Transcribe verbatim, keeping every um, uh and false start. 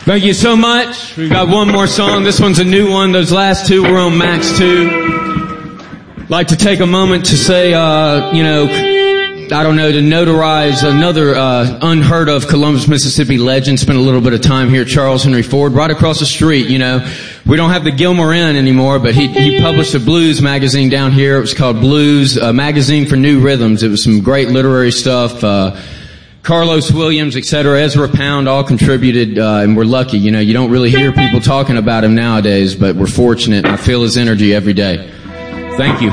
Thank you so much. We've got one more song. This one's a new one. Those last two were on Max two. I'd like to take a moment to say, uh, you know, I don't know, to notarize another uh, unheard of Columbus, Mississippi legend. Spent a little bit of time here, Charles Henry Ford, right across the street. You know, we don't have the Gilmore Inn anymore, but he he published a blues magazine down here. It was called Blues, a magazine for new rhythms. It was some great literary stuff. Uh, Carlos Williams, et cetera, Ezra Pound all contributed, uh, and we're lucky. You know, you don't really hear people talking about him nowadays, but we're fortunate. I feel his energy every day. Thank you.